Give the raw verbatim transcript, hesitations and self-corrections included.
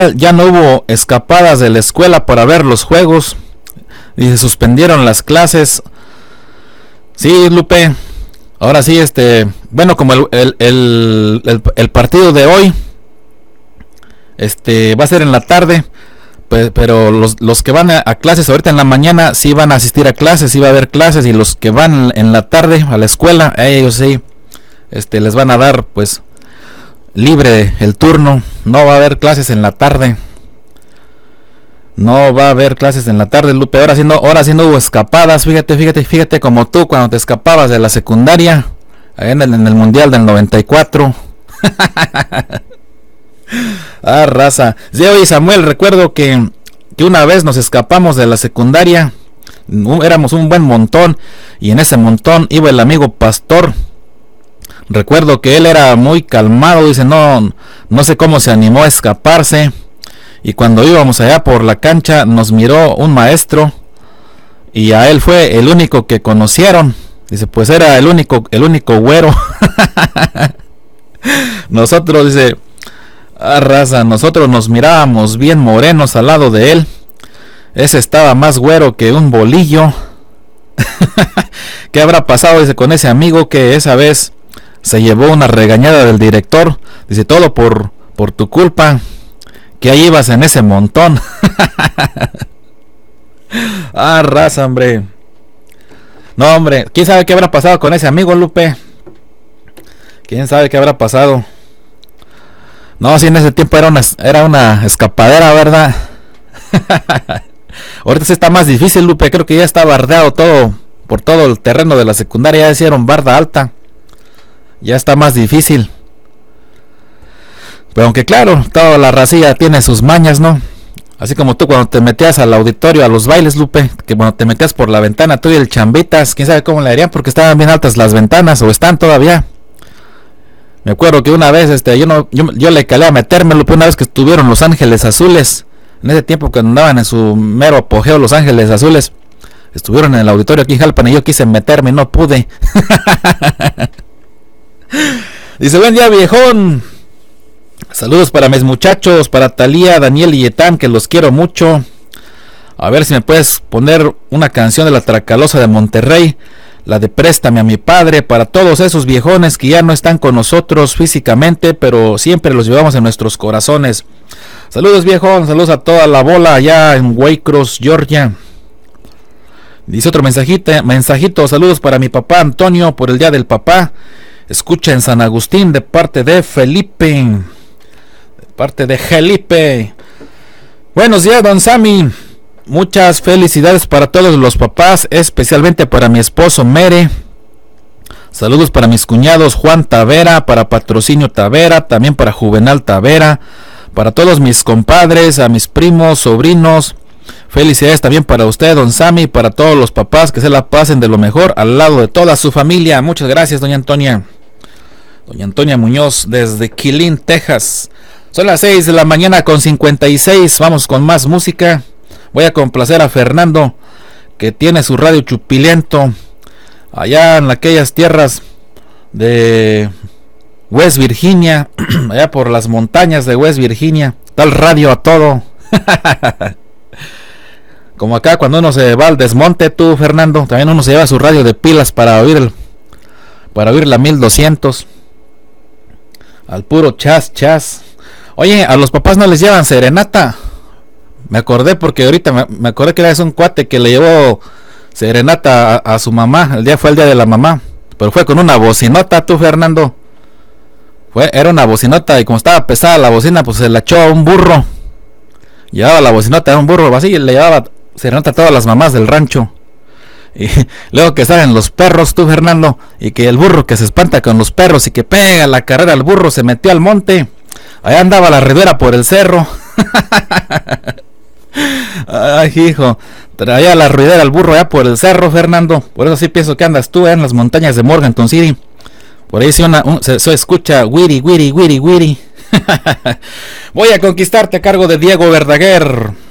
ya no hubo escapadas de la escuela para ver los juegos y se suspendieron las clases. Sí, Lupe. Ahora sí, este, bueno, como el, el, el, el, el partido de hoy, este, va a ser en la tarde, pues, pero los, los que van a, a clases ahorita en la mañana sí van a asistir a clases, sí va a haber clases, y los que van en la tarde a la escuela, a ellos sí, este, les van a dar, pues, libre el turno. No va a haber clases en la tarde. No va a haber clases en la tarde, Lupe. Ahora sí no, ahora sí no hubo escapadas. Fíjate, fíjate, fíjate como tú cuando te escapabas de la secundaria en el, en el Mundial del noventa y cuatro. Ah, raza. Sí, oye, Samuel, recuerdo que, que una vez nos escapamos de la secundaria. Éramos un buen montón, y en ese montón iba el amigo Pastor. Recuerdo que él era muy calmado, dice, no, no sé cómo se animó a escaparse. Y cuando íbamos allá por la cancha nos miró un maestro, y a él fue el único que conocieron. Dice, pues era el único, el único güero. Nosotros, dice, ah, raza, nosotros nos mirábamos bien morenos al lado de él. Ese estaba más güero que un bolillo. ¿Qué habrá pasado, dice, con ese amigo que esa vez se llevó una regañada del director? Dice, todo por, por tu culpa, que ahí ibas en ese montón. Ah, raza, hombre. No, hombre, ¿quién sabe qué habrá pasado con ese amigo, Lupe? ¿Quién sabe qué habrá pasado? No, si en ese tiempo era una, era una escapadera, ¿verdad? Ahorita sí está más difícil, Lupe. Creo que ya está bardeado todo, por todo el terreno de la secundaria. Ya hicieron barda alta. Ya está más difícil. Pero aunque claro, toda la racilla tiene sus mañas, ¿no? Así como tú cuando te metías al auditorio, a los bailes, Lupe, que cuando te metías por la ventana, tú y el Chambitas, quién sabe cómo le harían, porque estaban bien altas las ventanas, o están todavía. Me acuerdo que una vez, este, yo no, yo, yo le calé a meterme, Lupe, una vez que estuvieron Los Ángeles Azules, en ese tiempo que andaban en su mero apogeo Los Ángeles Azules, estuvieron en el auditorio aquí en Jalpan, y yo quise meterme y no pude. Dice, buen día, viejón. Saludos para mis muchachos, para Talía, Daniel y Etam, que los quiero mucho. A ver si me puedes poner una canción de la Tracalosa de Monterrey, la de Préstame a mi padre, para todos esos viejones que ya no están con nosotros físicamente, pero siempre los llevamos en nuestros corazones. Saludos, viejón, saludos a toda la bola allá en Waycross, Georgia. Dice otro mensajito, mensajito, saludos para mi papá Antonio por el día del papá. Escucha en San Agustín de parte de Felipe. Parte de Felipe. Buenos días, don Sammy. Muchas felicidades para todos los papás, especialmente para mi esposo Mere. Saludos para mis cuñados Juan Tavera, para Patrocinio Tavera, también para Juvenal Tavera, para todos mis compadres, a mis primos, sobrinos. Felicidades también para usted, don Sammy, para todos los papás, que se la pasen de lo mejor al lado de toda su familia. Muchas gracias, doña Antonia. Doña Antonia Muñoz desde Quilín, Texas. Son las seis de la mañana con cincuenta y seis. Vamos con más música. Voy a complacer a Fernando, que tiene su radio chupilento allá en aquellas tierras de West Virginia, allá por las montañas de West Virginia. Está el radio a todo. Como acá cuando uno se va al desmonte, tú, Fernando, también uno se lleva su radio de pilas para oír el, para oír la mil doscientos. Al puro chas, chas. Oye, a los papás no les llevan serenata. Me acordé porque ahorita me, me acordé que era un cuate que le llevó serenata a, a su mamá. El día fue el día de la mamá, pero fue con una bocinota, tú, Fernando. Fue, era una bocinota, y como estaba pesada la bocina, pues se la echó a un burro. Llevaba la bocinota a un burro, así, y le llevaba serenata a todas las mamás del rancho. Y luego que salen los perros, tú, Fernando, y que el burro que se espanta con los perros y que pega la carrera al burro, se metió al monte. Allá andaba la ribera por el cerro. Ay, hijo, traía la ruidera al burro allá por el cerro, Fernando. Por eso sí pienso que andas tú allá en las montañas de Morganton City. Por ahí sí una, un, se, se escucha wiri, wiri, wiri, wiri. Voy a conquistarte a cargo de Diego Verdaguer.